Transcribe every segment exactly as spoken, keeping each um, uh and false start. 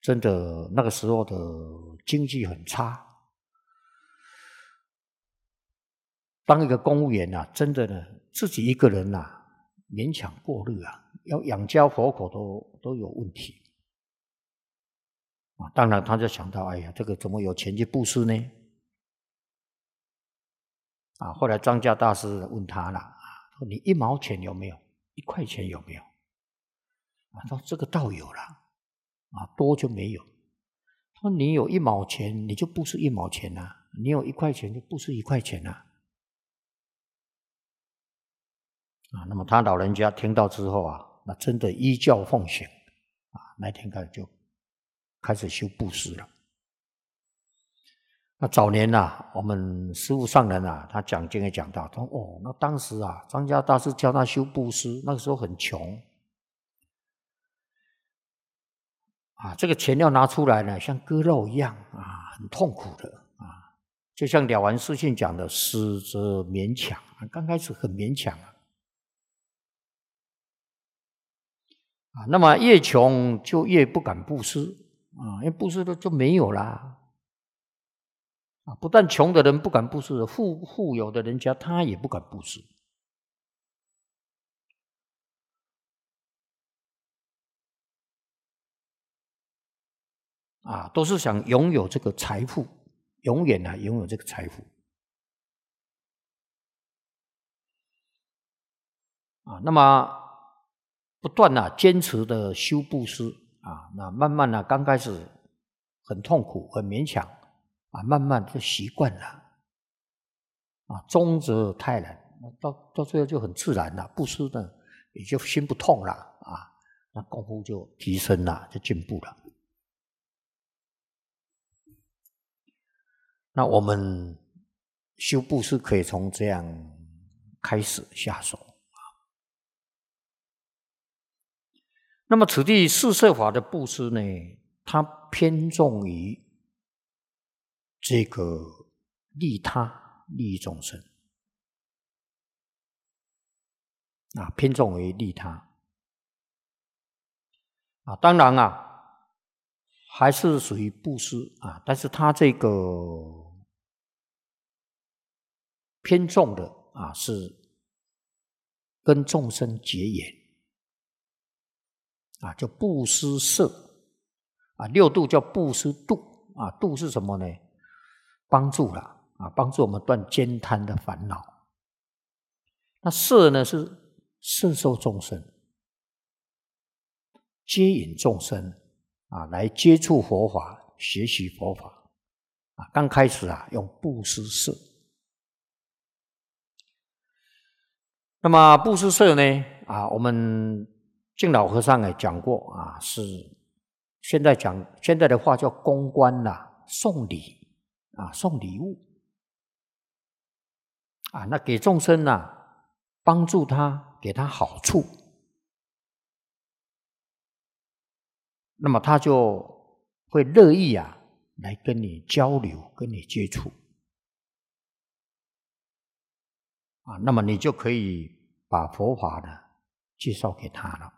真的那个时候的经济很差。当一个公务员啊，真的呢，自己一个人啊，勉强过日啊，要养家活口都都有问题啊。当然，他就想到，哎呀，这个怎么有钱去布施呢？啊，后来张家大师问他了，说你一毛钱有没有？一块钱有没有？啊，说这个倒有了，啊，多就没有。他说你有一毛钱，你就布施一毛钱啊；你有一块钱，就布施一块钱啊。啊，那么他老人家听到之后啊，那真的依教奉行啊，那天开始就开始修布施了。那早年啊，我们师父上人啊，他讲经也讲到，他说哦，那当时啊，张家大师教他修布施，那个时候很穷啊，这个钱要拿出来呢，像割肉一样啊，很痛苦的啊，就像了凡四训讲的，施则勉强，刚开始很勉强啊。啊，那么越穷就越不敢布施啊，因为布施的就没有啦。啊，不但穷的人不敢布施，富富有的人家他也不敢布施。啊，都是想拥有这个财富，永远啊拥有这个财富。啊，那么不断啊坚持的修布施啊，那慢慢啊刚开始很痛苦很勉强啊，慢慢就习惯了啊，中则泰然，到到最后就很自然了，布施呢也就心不痛了啊，那功夫就提升了，就进步了。那我们修布施可以从这样开始下手。那么此地四摄法的布施呢，它偏重于这个利他、利益众生啊，偏重于利他啊。当然啊，还是属于布施啊，但是它这个偏重的啊，是跟众生结缘啊，叫布施摄啊，六度叫布施度啊，度是什么呢？帮助了啊，帮助我们断慳贪的烦恼。那摄呢是摄受众生，接引众生啊，来接触佛法，学习佛法啊。刚开始啊，用布施摄。那么布施摄呢啊，我们净老和尚也讲过啊，是现在讲现在的话叫公关啦、啊，送礼啊，送礼物啊，那给众生啊，帮助他，给他好处，那么他就会乐意啊，来跟你交流，跟你接触啊，那么你就可以把佛法呢介绍给他了。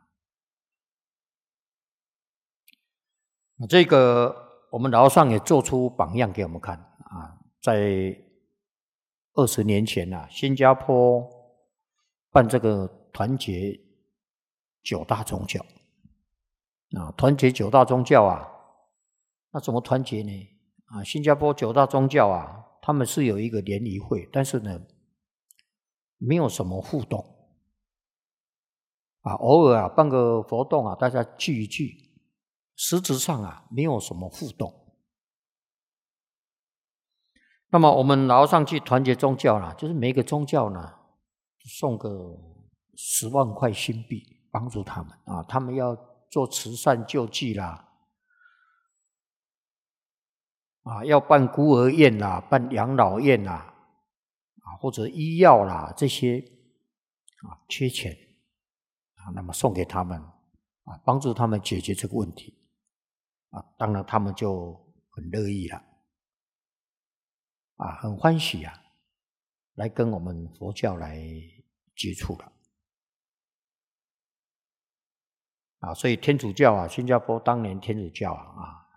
这个我们老和尚也做出榜样给我们看啊，在二十年前啊，新加坡办这个团结九大宗教啊，团结九大宗教啊，那怎么团结呢？啊，新加坡九大宗教啊，他们是有一个联谊会，但是呢，没有什么互动啊，偶尔啊办个活动啊，大家聚一聚。实质上啊，没有什么互动。那么我们老和尚去团结宗教啦，就是每个宗教呢，送个十万块新币帮助他们啊，他们要做慈善救济啦，啊，要办孤儿院啦，办养老院啦，啊，或者医药啦这些啊，缺钱啊，那么送给他们啊，帮助他们解决这个问题。啊，当然他们就很乐意了，啊，很欢喜啊，来跟我们佛教来接触了。 啊，所以天主教啊，新加坡当年天主教啊，啊